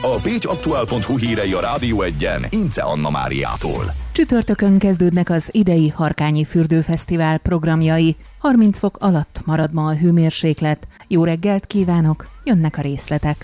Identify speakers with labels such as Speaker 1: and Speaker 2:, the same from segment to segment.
Speaker 1: A pécsaktuál.hu hírei a Rádió Egyen Ince Anna Máriától.
Speaker 2: Csütörtökön kezdődnek az idei Harkányi Fürdőfesztivál programjai. 30 fok alatt marad ma a hőmérséklet. Jó reggelt kívánok, jönnek a részletek.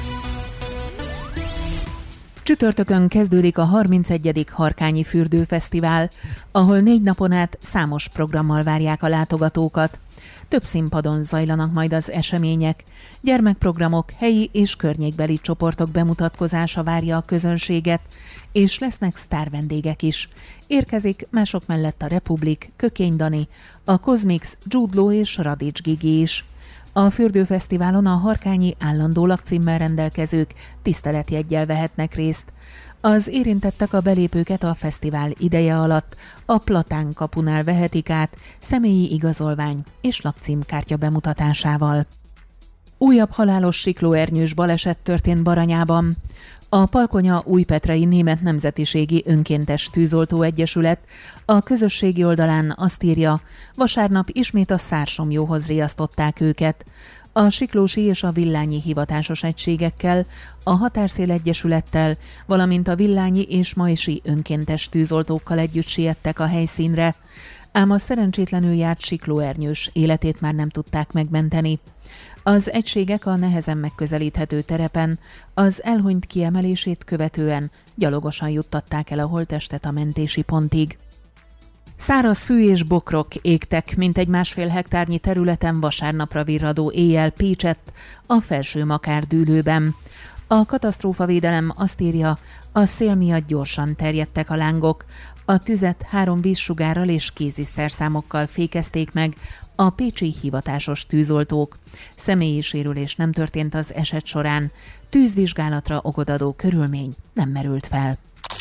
Speaker 2: Csütörtökön kezdődik a 31. Harkányi Fürdőfesztivál, ahol 4 napon át számos programmal várják a látogatókat. Több színpadon zajlanak majd az események. Gyermekprogramok, helyi és környékbeli csoportok bemutatkozása várja a közönséget, és lesznek sztárvendégek is. Érkezik mások mellett a Republik, Kökény Dani, a Kozmix, Jude Law és Radics Gigi is. A fürdőfesztiválon a harkányi állandó lakcímmel rendelkezők tiszteletjeggyel vehetnek részt. Az érintettek a belépőket a fesztivál ideje alatt a Platán kapunál vehetik át személyi igazolvány és lakcímkártya bemutatásával. Újabb halálos siklóernyős baleset történt Baranyában. A Palkonya Újpetrei Német Nemzetiségi Önkéntes Tűzoltó Egyesület a közösségi oldalán azt írja, vasárnap ismét a Szársomjóhoz riasztották őket. A siklósi és a villányi hivatásos egységekkel, a Határszél Egyesülettel, valamint a villányi és majsi önkéntes tűzoltókkal együtt siettek a helyszínre, ám a szerencsétlenül járt siklóernyős életét már nem tudták megmenteni. Az egységek a nehezen megközelíthető terepen az elhunyt kiemelését követően gyalogosan juttatták el a holttestet a mentési pontig. Száraz fű és bokrok égtek mintegy 1,5 hektárnyi területen vasárnapra virradó éjjel Pécsett, a Felső-Makár dűlőben. A katasztrófavédelem azt írja, a szél miatt gyorsan terjedtek a lángok. A tüzet 3 vízsugárral és kéziszerszámokkal fékezték meg a pécsi hivatásos tűzoltók. Személyi sérülés nem történt az eset során. Tűzvizsgálatra okot adó körülmény nem merült fel.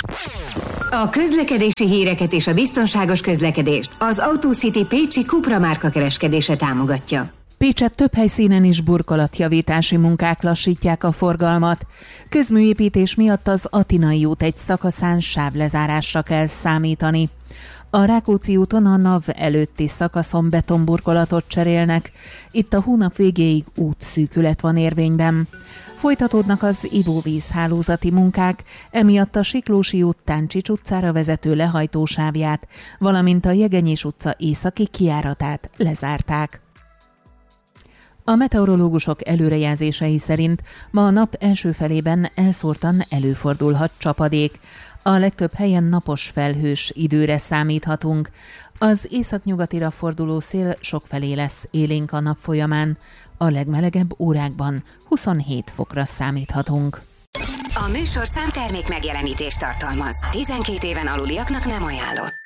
Speaker 3: A közlekedési híreket és a biztonságos közlekedést az AutoCity pécsi Cupra márka kereskedése támogatja.
Speaker 2: Pécsett több helyszínen is burkolatjavítási munkák lassítják a forgalmat. Közműépítés miatt az Atinai út egy szakaszán sávlezárásra kell számítani. A Rákóczi úton a NAV előtti szakaszon betonburkolatot cserélnek. Itt a hónap végéig útszűkület van érvényben. Folytatódnak az ivóvízhálózati munkák, emiatt a Siklósi út Táncsics utcára vezető lehajtósávját, valamint a Jegenyés utca északi kijáratát lezárták. A meteorológusok előrejelzései szerint ma a nap első felében elszórtan előfordulhat csapadék. A legtöbb helyen napos felhős időre számíthatunk. Az északnyugatira forduló szél sokfelé lesz élénk a nap folyamán. A legmelegebb órákban 27 fokra számíthatunk.
Speaker 3: A műsor számtermék megjelenítést tartalmaz. 12 éven aluliaknak nem ajánlott.